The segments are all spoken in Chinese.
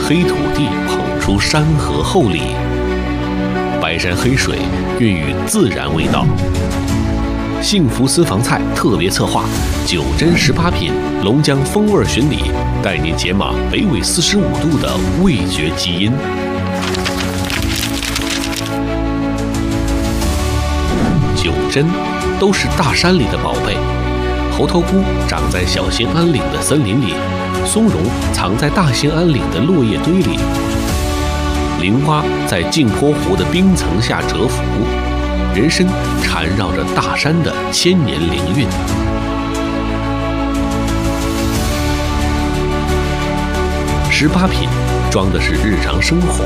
黑土地捧出山河厚礼，白山黑水孕育自然味道。幸福私房菜特别策划，9珍18品龙江风味巡礼，带您解码北纬45度的味觉基因。9珍都是大山里的宝贝，猴头菇长在小兴安岭的森林里，松茸藏在大兴安岭的落叶堆里，林蛙在镜泊湖的冰层下蛰伏，人参缠绕着大山的千年灵韵。18品装的是日常生活。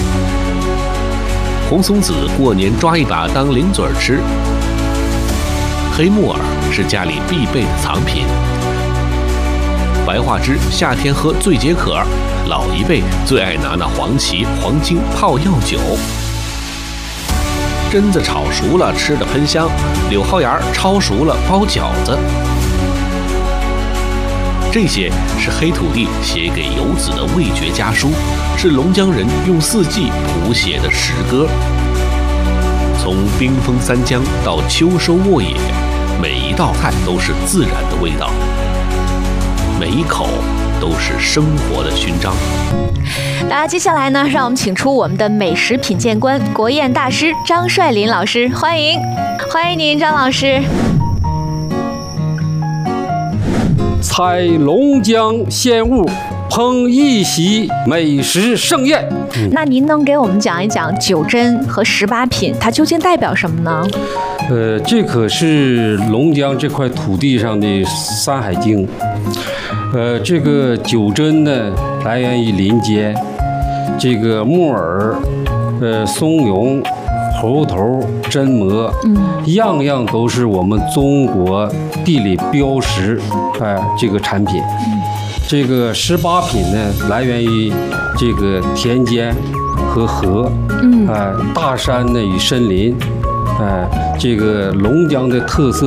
红松子过年抓一把当零嘴吃，黑木耳是家里必备的藏品，白桦汁夏天喝最解渴，老一辈最爱拿那黄芪、黄精泡药酒。榛子炒熟了吃的喷香，柳蒿芽焯熟了包饺子。这些是黑土地写给游子的味觉家书，是龙江人用4季谱写的诗歌。从冰封三江到秋收末野，每一道菜都是自然的味道，每一口都是生活的勋章。 那接下来呢，让我们请出我们的美食品鉴官、国宴大师张帅林老师，欢迎您，张老师。 采龙江鲜物，烹一席美食盛宴。 那您能给我们讲一讲9珍和18品它究竟代表什么呢？ 这可是龙江这块土地上的山海经。这个9珍呢，来源于林间，这个木耳、松茸、猴头、榛蘑，样样都是我们中国地理标识，这个产品。这个18品呢，来源于这个田间和河，大山呢与森林，这个龙江的特色。